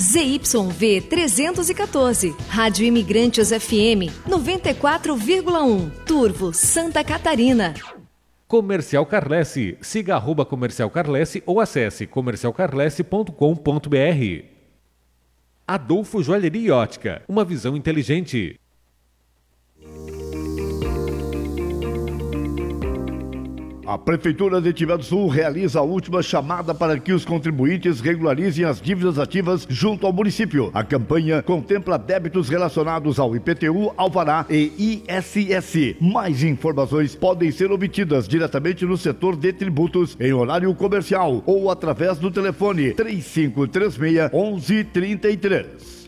ZYV 314, Rádio Imigrantes FM 94,1, Turvo, Santa Catarina. Comercial Carlesse. Siga @Comercial Carlesse ou acesse comercialcarlesse.com.br. Adolfo Joalheria e Ótica. Uma visão inteligente. A Prefeitura de Timbé do Sul realiza a última chamada para que os contribuintes regularizem as dívidas ativas junto ao município. A campanha contempla débitos relacionados ao IPTU, Alvará e ISS. Mais informações podem ser obtidas diretamente no setor de tributos em horário comercial ou através do telefone 3536-1133.